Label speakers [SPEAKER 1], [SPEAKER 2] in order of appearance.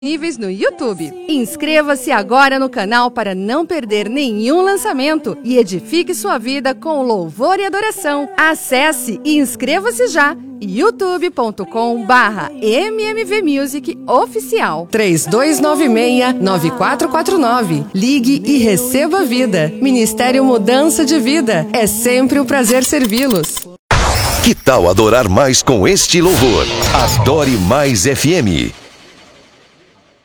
[SPEAKER 1] Disponíveis no YouTube. Inscreva-se agora no canal para não perder nenhum lançamento e edifique sua vida com louvor e adoração. Acesse e inscreva-se já. youtube.com/mmvmusic oficial 3296-9449. Ligue e receba vida. Ministério Mudança de Vida. É sempre um prazer servi-los.
[SPEAKER 2] Que tal adorar mais com este louvor? Adore Mais FM.